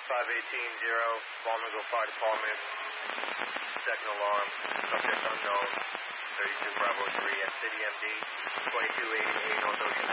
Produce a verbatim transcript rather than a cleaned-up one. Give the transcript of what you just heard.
five eighteen zero, Baltimore Fire Department, second alarm, subject unknown, thirty-two Bravo three at City M D, twenty-two eighty-eight North Ocean